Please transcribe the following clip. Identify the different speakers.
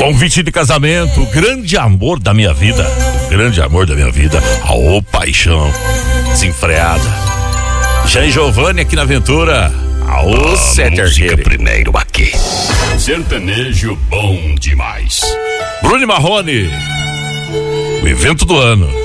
Speaker 1: Convite de casamento, grande amor da minha vida. Grande amor da minha vida. Aô, paixão desenfreada. Jean e Giovanni aqui na Aventura. Aô, Sete
Speaker 2: Música primeiro aqui. Sertanejo bom demais.
Speaker 1: Bruno e Marrone. O evento do ano.